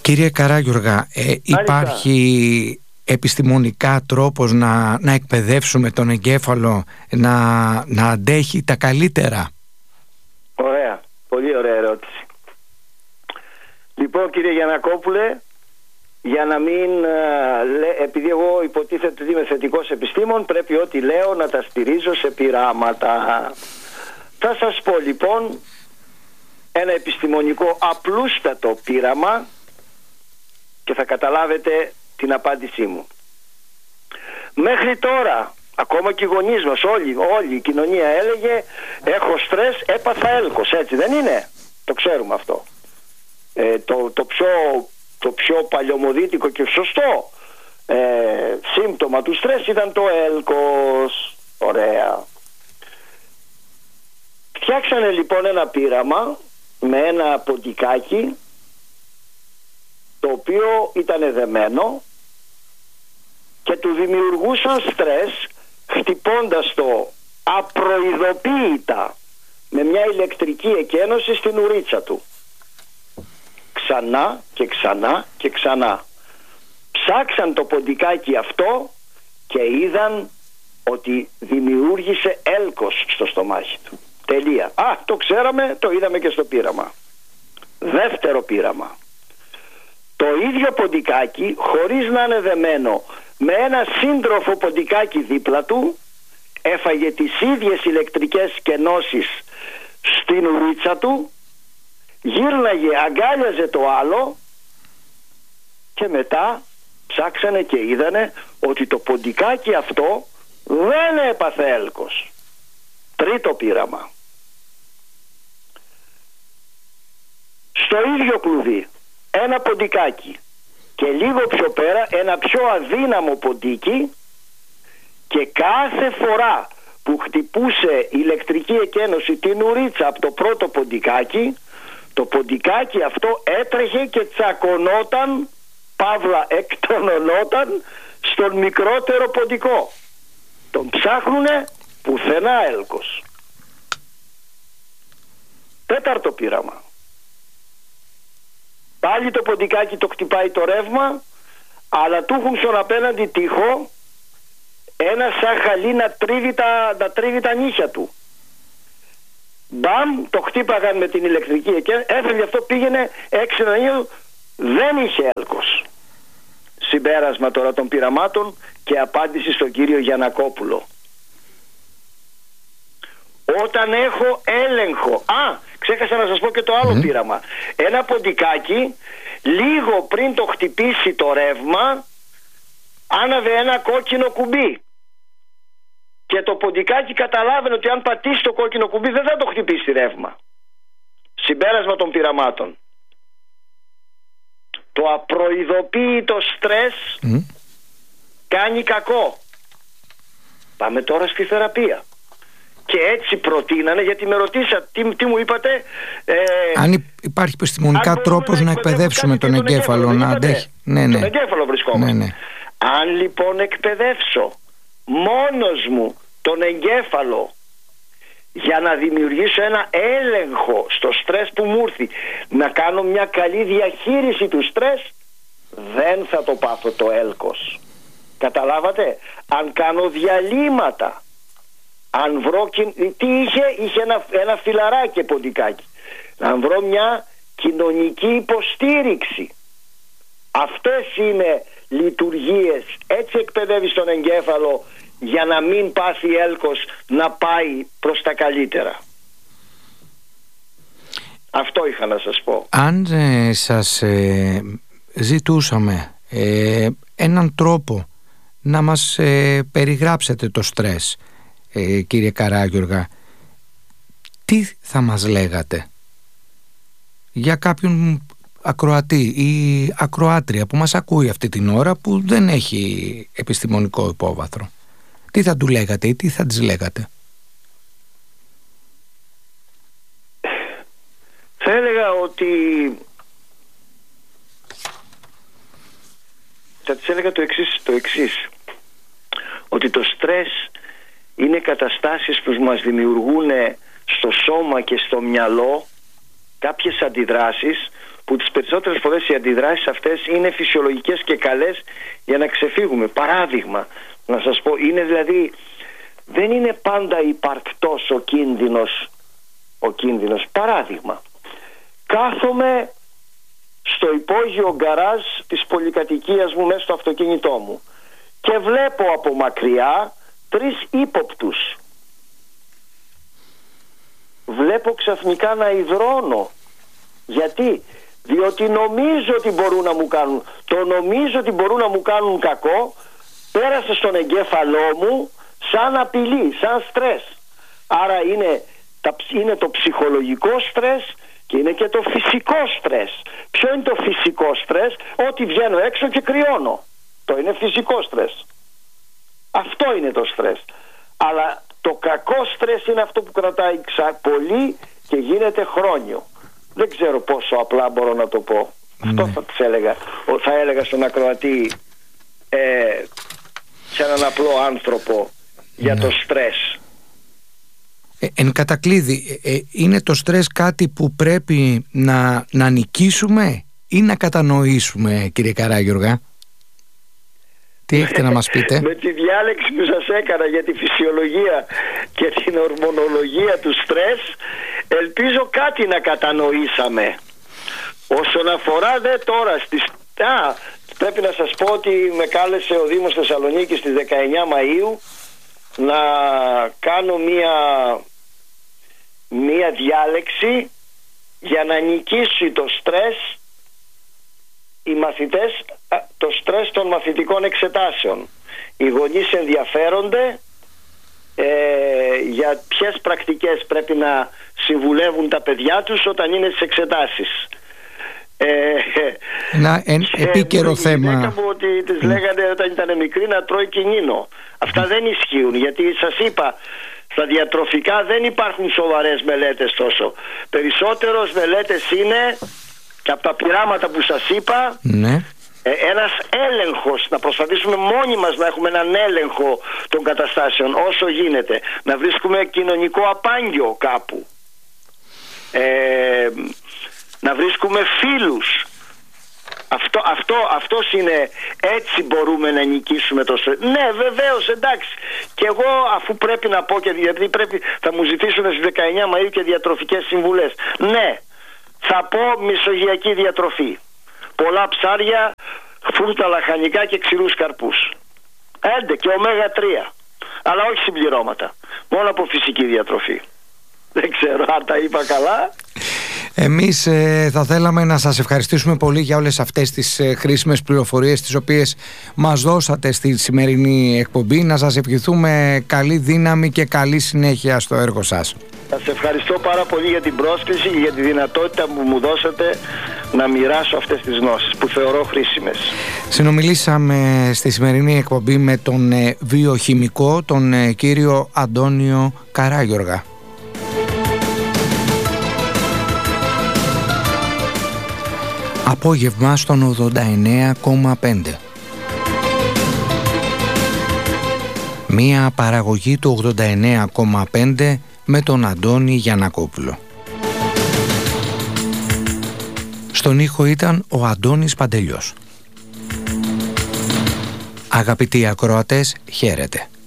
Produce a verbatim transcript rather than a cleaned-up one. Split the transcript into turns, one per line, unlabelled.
Κύριε Καράγιουργα, ε, υπάρχει επιστημονικά τρόπος να, να εκπαιδεύσουμε τον εγκέφαλο να, να αντέχει τα καλύτερα?
Ωραία, πολύ ωραία ερώτηση. Λοιπόν, κύριε Γιαννακόπουλε, για να μην, επειδή εγώ υποτίθεται ότι είμαι θετικός επιστήμον, πρέπει ό,τι λέω να τα στηρίζω σε πειράματα. Θα σας πω λοιπόν ένα επιστημονικό απλούστατο πείραμα και θα καταλάβετε την απάντησή μου. Μέχρι τώρα, ακόμα και οι γονείς μας, όλη, όλη η κοινωνία έλεγε έχω στρες, έπαθα έλκος, έτσι δεν είναι? Το ξέρουμε αυτό. Ε, το, το, πιο, το πιο παλιωμοδίτικο και σωστό ε, σύμπτωμα του στρες ήταν το έλκος. Ωραία. Φτιάξανε λοιπόν ένα πείραμα με ένα ποντικάκι το οποίο ήταν δεμένο και του δημιουργούσαν στρες χτυπώντας το απροειδοποίητα με μια ηλεκτρική εκένωση στην ουρίτσα του. Ξανά και ξανά και ξανά. Ψάξαν το ποντικάκι αυτό και είδαν ότι δημιούργησε έλκος στο στομάχι του. Τελεία. Α, το ξέραμε, το είδαμε και στο πείραμα. Δεύτερο πείραμα. Το ίδιο ποντικάκι, χωρίς να είναι δεμένο, με ένα σύντροφο ποντικάκι δίπλα του, έφαγε τις ίδιες ηλεκτρικές κενώσεις στην ουρίτσα του, γύρναγε, αγκάλιαζε το άλλο και μετά ψάξανε και είδανε ότι το ποντικάκι αυτό δεν έπαθε έλκος. Τρίτο πείραμα. Στο ίδιο κλουβί ένα ποντικάκι και λίγο πιο πέρα ένα πιο αδύναμο ποντίκι και κάθε φορά που χτυπούσε ηλεκτρική εκένωση την ουρίτσα από το πρώτο ποντικάκι, το ποντικάκι αυτό έτρεχε και τσακωνόταν, παύλα εκτονωνόταν στον μικρότερο ποντικό. Τον ψάχνουνε, πουθενά έλκος. Τέταρτο πείραμα. Πάλι το ποντικάκι το χτυπάει το ρεύμα, αλλά του έχουν στον απέναντι τοίχο ένα σαν χαλί να τρίβει τα, να τρίβει τα νύχια του. Μπαμ, το χτύπαγαν με την ηλεκτρική εκένωση, έφευγε αυτό, πήγαινε έξι να νύχια, δεν είχε έλκος. Συμπέρασμα τώρα των πειραμάτων και απάντηση στον κύριο Γιαννακόπουλο. Όταν έχω έλεγχο, α, ξέχασα να σας πω και το άλλο mm. πείραμα. Ένα ποντικάκι, λίγο πριν το χτυπήσει το ρεύμα, άναβε ένα κόκκινο κουμπί. Και το ποντικάκι καταλάβαινε ότι αν πατήσει το κόκκινο κουμπί δεν θα το χτυπήσει ρεύμα. Συμπέρασμα των πειραμάτων. Το απροειδοποίητο στρες mm. κάνει κακό. Πάμε τώρα στη θεραπεία. Και έτσι προτείνανε, γιατί με ρωτήσατε, τι, τι μου είπατε. Ε,
αν υπάρχει επιστημονικά τρόπος να, να εκπαιδεύσουμε τον, τον εγκέφαλο, εγκέφαλο να αντέχει. Ναι, ναι.
Τον εγκέφαλο βρισκόμαστε. Ναι, ναι. Αν λοιπόν εκπαιδεύσω μόνος μου τον εγκέφαλο για να δημιουργήσω ένα έλεγχο στο στρες που μου έρθει, να κάνω μια καλή διαχείριση του στρες, δεν θα το πάθω το έλκος. Καταλάβατε? Αν κάνω διαλύματα, αν βρω, τι είχε, είχε ένα, ένα φιλαράκι ποντικάκι, αν βρω μια κοινωνική υποστήριξη, αυτές είναι λειτουργίες. Έτσι εκπαιδεύεις τον εγκέφαλο για να μην πάθει έλκος, να πάει προς τα καλύτερα. Αυτό είχα να σας πω.
Αν ε, σας ε, ζητούσαμε ε, έναν τρόπο να μας ε, περιγράψετε το στρες, ε, κύριε Καράγιουργα, τι θα μας λέγατε για κάποιον ακροατή ή ακροάτρια που μας ακούει αυτή την ώρα, που δεν έχει επιστημονικό υπόβαθρο? Τι θα του λέγατε ή τι θα της λέγατε?
Θα έλεγα ότι θα της έλεγα το εξής, το εξής ότι το στρες είναι καταστάσεις που μας δημιουργούν στο σώμα και στο μυαλό κάποιες αντιδράσεις που τις περισσότερες φορές οι αντιδράσεις αυτές είναι φυσιολογικές και καλές για να ξεφύγουμε. Παράδειγμα, να σας πω, είναι δηλαδή, δεν είναι πάντα υπαρκτός ο κίνδυνος, ο κίνδυνος. Παράδειγμα, κάθομαι στο υπόγειο γκαράζ της πολυκατοικίας μου μέσα στο αυτοκίνητό μου και βλέπω από μακριά τρεις ύποπτους. Βλέπω ξαφνικά να υδρώνω. Γιατί? Διότι νομίζω ότι μπορούν να μου κάνουν, το νομίζω ότι μπορούν να μου κάνουν κακό πέρασε στον εγκέφαλό μου σαν απειλή, σαν στρες. Άρα είναι, τα, είναι το ψυχολογικό στρες και είναι και το φυσικό στρες. Ποιο είναι το φυσικό στρες? Ότι βγαίνω έξω και κρυώνω. Το είναι φυσικό στρες. Αυτό είναι το στρες. Αλλά το κακό στρες είναι αυτό που κρατάει ξα... πολύ και γίνεται χρόνιο. Δεν ξέρω πόσο απλά μπορώ να το πω. Mm. Αυτό θα, της έλεγα, θα έλεγα στον ακροατή, ε, σε έναν απλό άνθρωπο, για mm. το στρες.
Ε, εν κατακλείδη, ε, είναι το στρες κάτι που πρέπει να, να νικήσουμε ή να κατανοήσουμε, κύριε Καράγιοργα? Τι έχετε να μας πείτε?
Με τη διάλεξη που σας έκανα για τη φυσιολογία και την ορμονολογία του στρες, ελπίζω κάτι να κατανοήσαμε. Όσον αφορά δε τώρα στις... Α, πρέπει να σας πω ότι με κάλεσε ο Δήμος Θεσσαλονίκης στις δεκαεννιά Μαΐου να κάνω μία, μία διάλεξη για να νικήσει το στρες οι μαθητές, το στρες των μαθητικών εξετάσεων. Οι γονείς ενδιαφέρονται ε, για ποιες πρακτικές πρέπει να συμβουλεύουν τα παιδιά τους όταν είναι στις εξετάσεις.
Ένα ε, επίκαιρο
και
θέμα.
Η μου ότι της λέγανε όταν ήταν μικρή να τρώει κινίνο. Αυτά δεν ισχύουν, γιατί σας είπα, στα διατροφικά δεν υπάρχουν σοβαρές μελέτες τόσο. Περισσότερος μελέτες είναι, και από τα πειράματα που σας είπα,
ναι,
ε, ένας έλεγχος, να προσπαθήσουμε μόνοι μας να έχουμε έναν έλεγχο των καταστάσεων όσο γίνεται, να βρίσκουμε κοινωνικό απάγγιο κάπου, ε, να βρίσκουμε φίλους. Αυτό, αυτό, αυτός είναι, έτσι μπορούμε να νικήσουμε το στρες. Ναι, βεβαίως, εντάξει. Και εγώ, αφού πρέπει να πω, και γιατί πρέπει, θα μου ζητήσουν στις δεκαεννιά Μαΐου και διατροφικές συμβουλές. Ναι, θα πω μισογειακή διατροφή. Πολλά ψάρια, φρούτα λαχανικά και ξηρούς καρπούς. Έντε και ωμέγα τρία. Αλλά όχι συμπληρώματα. Μόνο από φυσική διατροφή. Δεν ξέρω αν τα είπα καλά.
Εμείς ε, θα θέλαμε να σας ευχαριστήσουμε πολύ για όλες αυτές τις ε, χρήσιμες πληροφορίες τις οποίες μας δώσατε στη σημερινή εκπομπή. Να σας ευχηθούμε καλή δύναμη και καλή συνέχεια στο έργο σας.
Σας ευχαριστώ πάρα πολύ για την πρόσκληση και για τη δυνατότητα που μου δώσατε να μοιράσω αυτές τις γνώσεις που θεωρώ χρήσιμες.
Συνομιλήσαμε στη σημερινή εκπομπή με τον ε, βιοχημικό, τον ε, κύριο Αντώνιο Καράγιοργα. Απόγευμα στον ογδόντα εννέα κόμμα πέντε. Μία παραγωγή του ογδόντα εννέα κόμμα πέντε με τον Αντώνη Γιαννακόπουλο. Στον ήχο ήταν ο Αντώνης Παντελιός. Αγαπητοί ακροατές, χαίρετε.